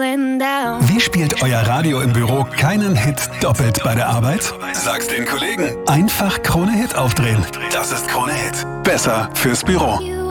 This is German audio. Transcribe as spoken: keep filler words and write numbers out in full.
going down. Wie spielt euer Radio im Büro keinen Hit doppelt bei der Arbeit? Sag's den Kollegen. Einfach Krone Hit aufdrehen. Das ist Krone Hit. Besser fürs Büro.